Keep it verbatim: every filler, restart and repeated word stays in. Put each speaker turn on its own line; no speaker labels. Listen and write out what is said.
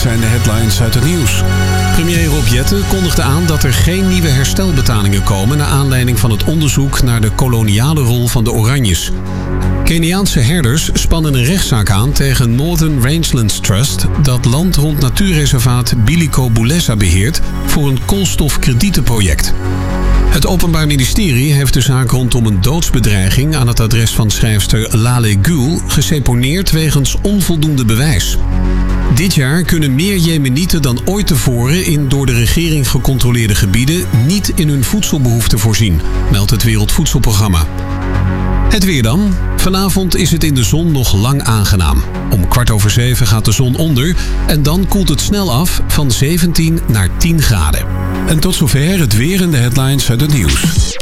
zijn de headlines uit het nieuws. Premier Rob Jetten kondigde aan dat er geen nieuwe herstelbetalingen komen naar aanleiding van het onderzoek naar de koloniale rol van de Oranjes. Keniaanse herders spannen een rechtszaak aan tegen Northern Rangelands Trust dat land rond natuurreservaat Biliko Buleza beheert voor een koolstofkredietenproject. Het Openbaar Ministerie heeft de zaak rondom een doodsbedreiging aan het adres van schrijfster Lale Gül geseponeerd wegens onvoldoende bewijs. Dit jaar kunnen meer Jemenieten dan ooit tevoren in door de regering gecontroleerde gebieden niet in hun voedselbehoeften voorzien, meldt het Wereldvoedselprogramma. Het weer dan. Vanavond is het in de zon nog lang aangenaam. Om kwart over zeven gaat de zon onder en dan koelt het snel af van zeventien naar tien graden. En tot zover het weer en de headlines uit het nieuws.